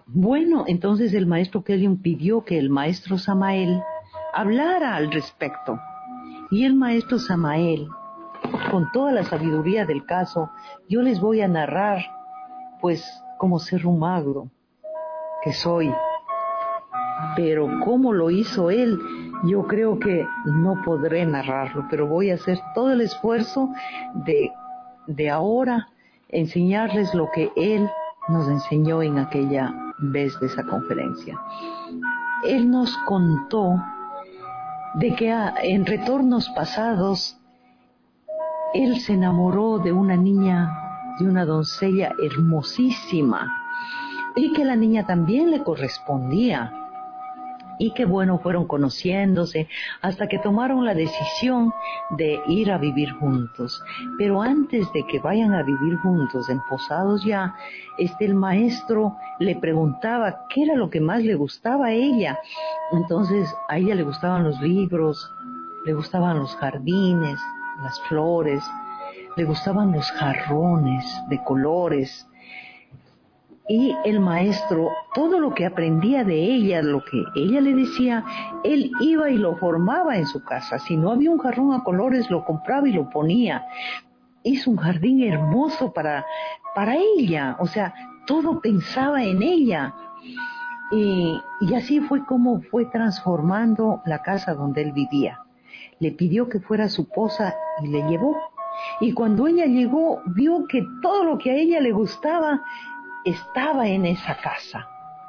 Bueno, entonces el maestro Kellyon pidió que el maestro Samael hablara al respecto. Y el maestro Samael, con toda la sabiduría del caso, yo les voy a narrar, pues, como cerro magro que soy. Pero cómo lo hizo él, yo creo que no podré narrarlo, pero voy a hacer todo el esfuerzo de ahora enseñarles lo que él nos enseñó en aquella vez de esa conferencia. Él nos contó de que en retornos pasados él se enamoró de una niña, de una doncella hermosísima, y que la niña también le correspondía. Y que bueno, fueron conociéndose hasta que tomaron la decisión de ir a vivir juntos. Pero antes de que vayan a vivir juntos, emposados ya, el maestro le preguntaba qué era lo que más le gustaba a ella. Entonces a ella le gustaban los libros, le gustaban los jardines, las flores, le gustaban los jarrones de colores. Y el maestro, todo lo que aprendía de ella, lo que ella le decía, él iba y lo formaba en su casa. Si no había un jarrón a colores, lo compraba y lo ponía. Hizo un jardín hermoso para ella, o sea, todo pensaba en ella. Y así fue como fue transformando la casa donde él vivía. Le pidió que fuera su posa y le llevó. Y cuando ella llegó, vio que todo lo que a ella le gustaba estaba en esa casa.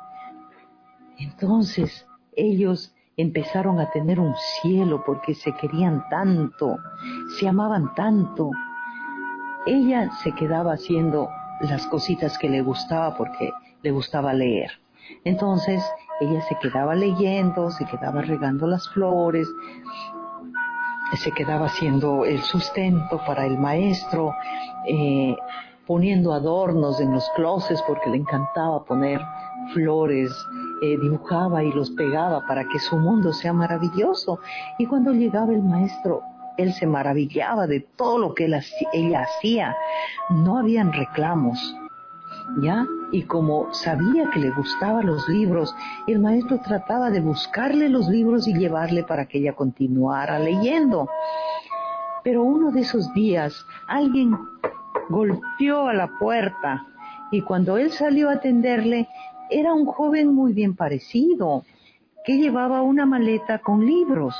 Entonces ellos empezaron a tener un cielo porque se querían tanto, se amaban tanto. Ella se quedaba haciendo las cositas que le gustaba porque le gustaba leer. Entonces ella se quedaba leyendo, se quedaba regando las flores, se quedaba haciendo el sustento para el maestro, poniendo adornos en los closets porque le encantaba poner flores, dibujaba y los pegaba para que su mundo sea maravilloso. Y cuando llegaba el maestro, él se maravillaba de todo lo que ella hacía. No habían reclamos, ¿ya? Y como sabía que le gustaban los libros, el maestro trataba de buscarle los libros y llevarle para que ella continuara leyendo. Pero uno de esos días, alguien golpeó a la puerta y cuando él salió a atenderle, era un joven muy bien parecido, que llevaba una maleta con libros.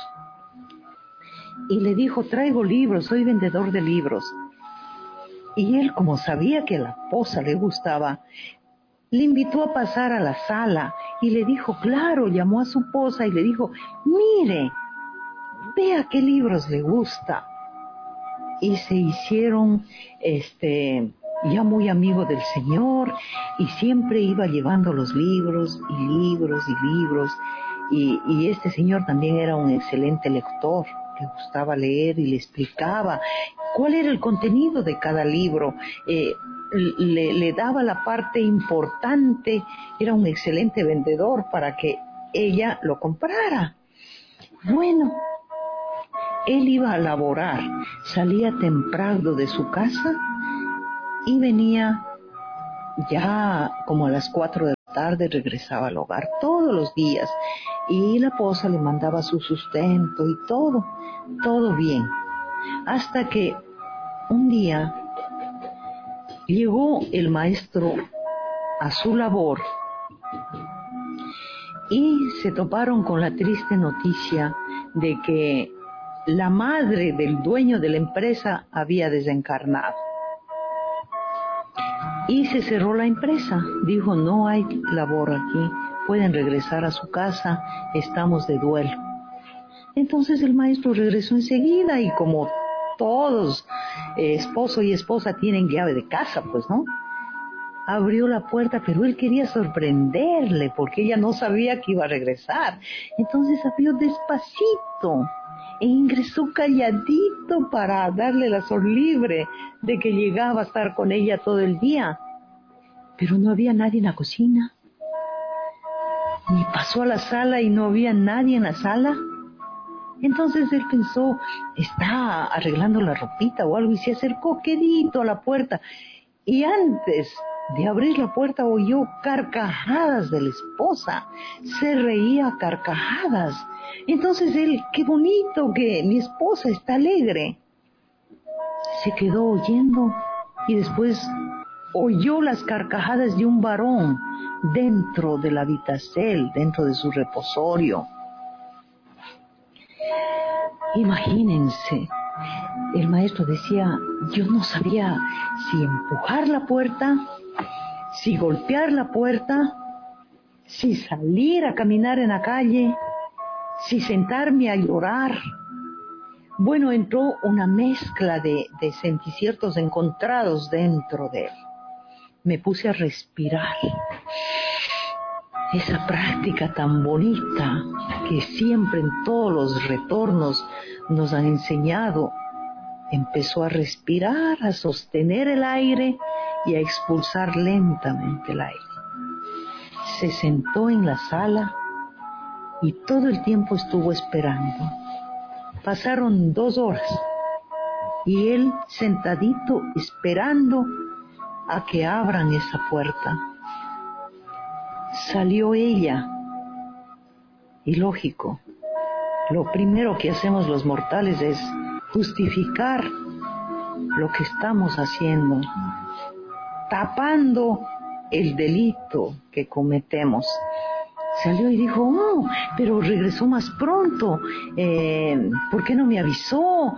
Y le dijo, traigo libros, soy vendedor de libros. Y él, como sabía que a la esposa le gustaba, le invitó a pasar a la sala y le dijo, claro, llamó a su esposa y le dijo, mire, vea qué libros le gusta. Y se hicieron ya muy amigos del Señor y siempre iba llevando los libros y libros y libros. Y este señor también era un excelente lector, le gustaba leer y le explicaba cuál era el contenido de cada libro, le daba la parte importante, era un excelente vendedor para que ella lo comprara. Bueno, él iba a laborar, salía temprano de su casa y venía ya como a las 4 de la tarde, regresaba al hogar todos los días y la esposa le mandaba su sustento y todo bien. Hasta que un día llegó el maestro a su labor y se toparon con la triste noticia de que la madre del dueño de la empresa había desencarnado. Y se cerró la empresa. Dijo, no hay labor aquí, pueden regresar a su casa, estamos de duelo. Entonces el maestro regresó enseguida y como todos, esposo y esposa tienen llave de casa, pues, ¿no? Abrió la puerta, pero él quería sorprenderle porque ella no sabía que iba a regresar. Entonces abrió despacito e ingresó calladito para darle la sol libre de que llegaba a estar con ella todo el día. Pero no había nadie en la cocina. Ni pasó a la sala y no había nadie en la sala. Entonces él pensó, está arreglando la ropita o algo, y se acercó quedito a la puerta. Y antes De abrir la puerta oyó carcajadas de la esposa, se reía a carcajadas. Entonces él, qué bonito que mi esposa está alegre. Se quedó oyendo y después oyó las carcajadas de un varón dentro de la habitación, dentro de su reposorio. Imagínense, el maestro decía, yo no sabía si empujar la puerta, si golpear la puerta, si salir a caminar en la calle, si sentarme a llorar. Bueno, entró una mezcla de sentimientos encontrados dentro de él. Me puse a respirar. Esa práctica tan bonita que siempre en todos los retornos nos han enseñado. Empezó a respirar, a sostener el aire y a expulsar lentamente el aire. Se sentó en la sala y todo el tiempo estuvo esperando. Pasaron 2 horas y él sentadito esperando a que abran esa puerta. Salió ella y lógico, lo primero que hacemos los mortales es justificar lo que estamos haciendo, tapando el delito que cometemos. Salió y dijo, oh, pero regresó más pronto, ¿por qué no me avisó?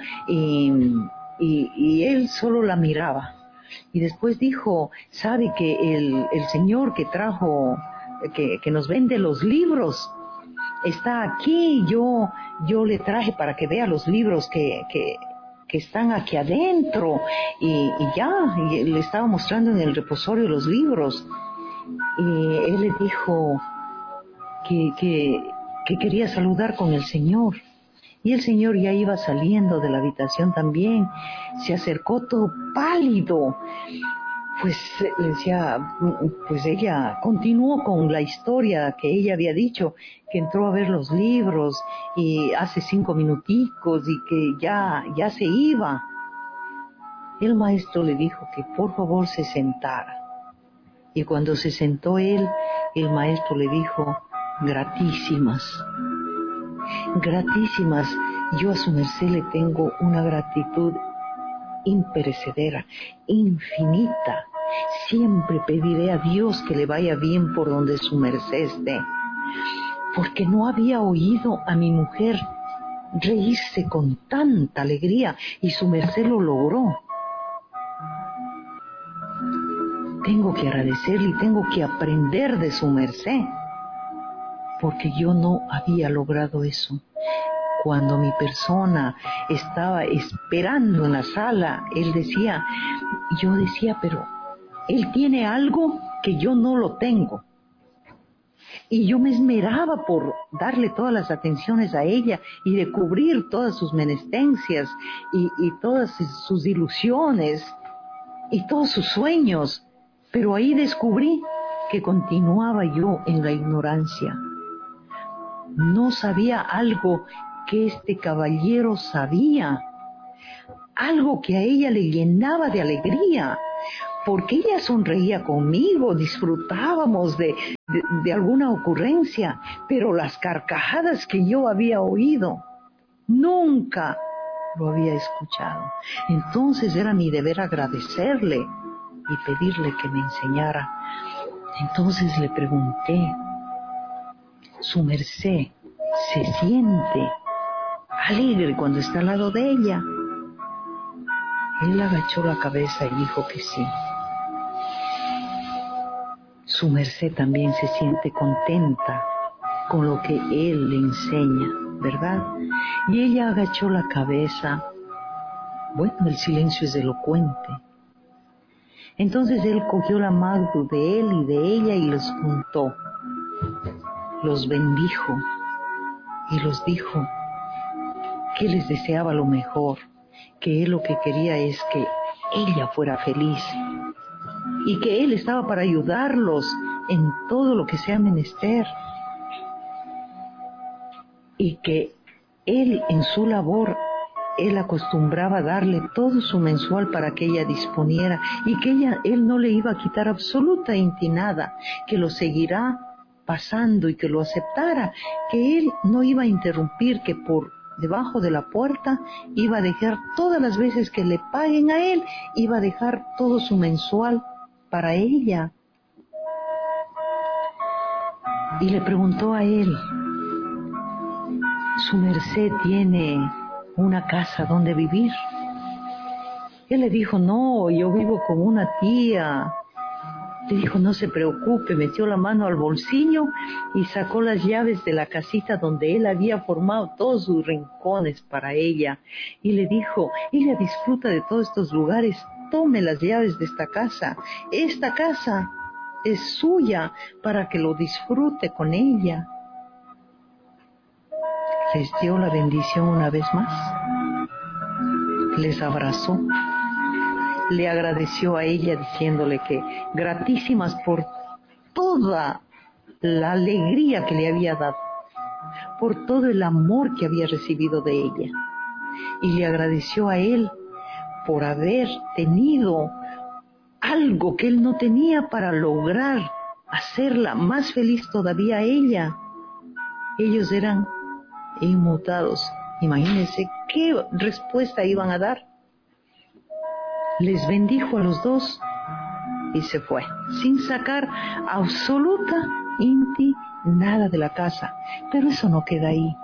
Y él solo la miraba. Y después dijo, sabe que el señor que trajo, que nos vende los libros, está aquí, yo le traje para que vea los libros que están aquí adentro, y le estaba mostrando en el reposorio los libros, y él le dijo que quería saludar con el Señor, y el Señor ya iba saliendo de la habitación también, se acercó todo pálido. Pues le decía, pues ella continuó con la historia que ella había dicho, que entró a ver los libros y hace 5 minuticos y que ya se iba. El maestro le dijo que por favor se sentara. Y cuando se sentó él, el maestro le dijo, gratísimas, gratísimas, yo a su merced le tengo una gratitud imperecedera, infinita. Siempre pediré a Dios que le vaya bien por donde su merced esté, porque no había oído a mi mujer reírse con tanta alegría y su merced lo logró. Tengo que agradecerle y tengo que aprender de su merced, porque yo no había logrado eso. Cuando mi persona estaba esperando en la sala, yo decía, pero él tiene algo que yo no lo tengo. Y yo me esmeraba por darle todas las atenciones a ella y de cubrir todas sus menestencias y todas sus ilusiones y todos sus sueños. Pero ahí descubrí que continuaba yo en la ignorancia. No sabía algo que este caballero sabía, algo que a ella le llenaba de alegría, porque ella sonreía conmigo, disfrutábamos de alguna ocurrencia, pero las carcajadas que yo había oído, nunca lo había escuchado. Entonces era mi deber agradecerle y pedirle que me enseñara. Entonces le pregunté, su merced se siente alegre cuando está al lado de ella. Él agachó la cabeza y dijo que sí. Su merced también se siente contenta con lo que él le enseña, ¿verdad? Y ella agachó la cabeza. Bueno, el silencio es elocuente. Entonces él cogió la mano de él y de ella y los juntó. Los bendijo y los dijo que les deseaba lo mejor, que él lo que quería es que ella fuera feliz y que él estaba para ayudarlos en todo lo que sea menester y que él en su labor él acostumbraba darle todo su mensual para que ella disponiera y que él no le iba a quitar absolutamente nada, que lo seguirá pasando y que lo aceptara, que él no iba a interrumpir, que por debajo de la puerta iba a dejar todas las veces que le paguen a él, iba a dejar todo su mensual para ella. Y le preguntó a él: ¿su merced tiene una casa donde vivir? Él le dijo: no, yo vivo con una tía. Le dijo: no se preocupe. Metió la mano al bolsillo y sacó las llaves de la casita donde él había formado todos sus rincones para ella. Y le dijo: ella disfruta de todos estos lugares, tome las llaves de esta casa. Esta casa es suya para que lo disfrute con ella. Les dio la bendición una vez más, les abrazó, le agradeció a ella diciéndole que gratísimas por toda la alegría que le había dado, por todo el amor que había recibido de ella, y le agradeció a él por haber tenido algo que él no tenía para lograr hacerla más feliz todavía a ella. Ellos eran inmutados. Imagínense qué respuesta iban a dar. Les bendijo a los dos y se fue, sin sacar absolutamente nada de la casa. Pero eso no queda ahí.